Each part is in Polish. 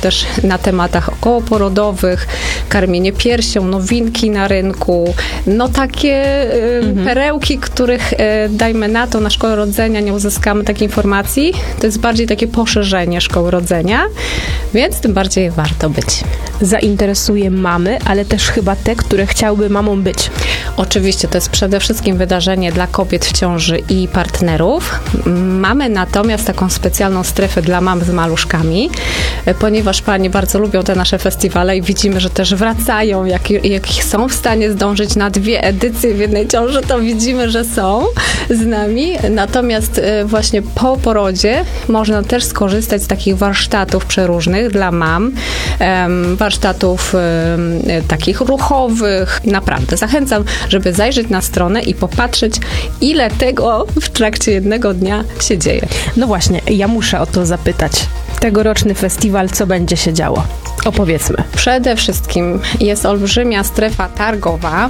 też na tematach okołoporodowych, karmienie piersią, nowinki na rynku, no takie perełki, których dajmy na to, na szkołę rodzenia nie uzyskamy takiej informacji. To jest bardziej takie poszerzenie szkoły rodzenia, więc tym bardziej warto być. Zainteresuje mamy, ale też chyba te, które chciałyby mamą być. Oczywiście, to jest przede wszystkim wydarzenie dla kobiet w ciąży i partnerów. Mamy natomiast taką specjalną strefę dla mam z maluszkami, ponieważ panie bardzo lubią te nasze festiwale i widzimy, że też wracają, jak są w stanie zdążyć na 2 edycje w jednej ciąży, to widzimy, że są z nami. Natomiast właśnie po porodzie można też skorzystać z takich warsztatów przeróżnych dla mam, warsztatów takich ruchowych. Naprawdę zachęcam, żeby zajrzeć na stronę i popatrzeć, ile tego w trakcie jednego dnia się dzieje. No właśnie, ja muszę o to zapytać. Tegoroczny festiwal, co będzie się działo? Opowiedzmy. Przede wszystkim jest olbrzymia strefa targowa.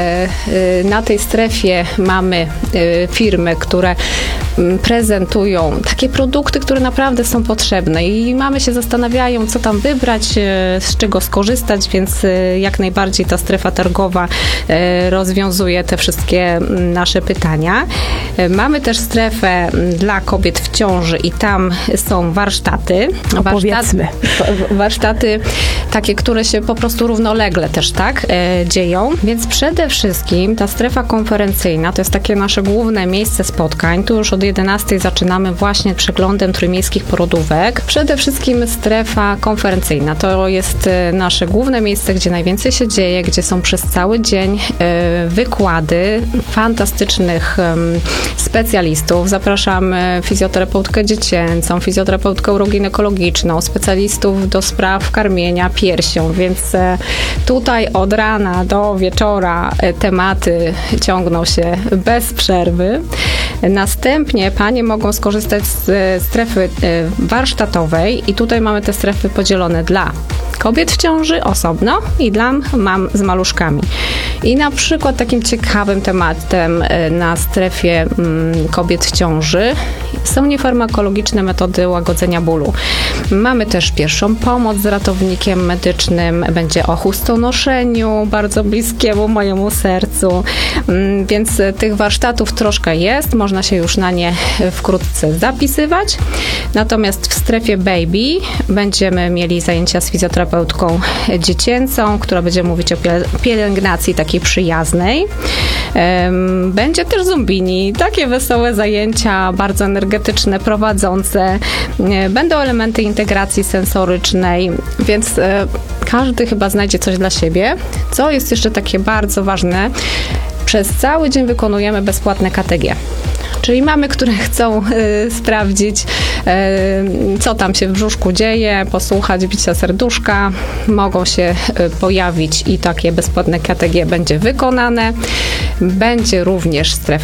Na tej strefie mamy firmy, które prezentują takie produkty, które naprawdę są potrzebne i mamy się zastanawiają, co tam wybrać, z czego skorzystać, więc jak najbardziej ta strefa targowa rozwiązuje te wszystkie nasze pytania. Mamy też strefę dla kobiet w ciąży i tam są warsztaty. Opowiedzmy. Warsztaty takie, które się po prostu równolegle też tak dzieją, więc przede wszystkim ta strefa konferencyjna to jest takie nasze główne miejsce spotkań. Tu już od 11 zaczynamy właśnie przeglądem trójmiejskich porodówek. Przede wszystkim strefa konferencyjna to jest nasze główne miejsce, gdzie najwięcej się dzieje, gdzie są przez cały dzień wykłady fantastycznych specjalistów. Zapraszamy fizjoterapeutkę dziecięcą, fizjoterapeutkę uroginekologiczną, specjalistów do spraw karmienia piersią, więc tutaj od rana do wieczora tematy ciągną się bez przerwy. Następnie panie mogą skorzystać z strefy warsztatowej i tutaj mamy te strefy podzielone dla kobiet w ciąży osobno i dla mam z maluszkami. I na przykład takim ciekawym tematem na strefie kobiet w ciąży są niefarmakologiczne metody łagodzenia bólu. Mamy też pierwszą pomoc z ratownikiem medycznym, będzie o chustonoszeniu, bardzo bliskiemu mojemu sercu, więc tych warsztatów troszkę jest, można się już na nie wkrótce zapisywać. Natomiast w strefie baby będziemy mieli zajęcia z fizjoterapeutką dziecięcą, która będzie mówić o pielęgnacji takiej przyjaznej. Będzie też zumbini, takie wesołe zajęcia, bardzo energetyczne, prowadzące. Będą elementy integracji sensorycznej, więc każdy chyba znajdzie coś dla siebie. Co jest jeszcze takie bardzo ważne, przez cały dzień wykonujemy bezpłatne KTG. Czyli mamy, które chcą sprawdzić, co tam się w brzuszku dzieje, posłuchać bicia serduszka, mogą się pojawić i takie bezpłatne KTG będzie wykonane. Będzie również strefa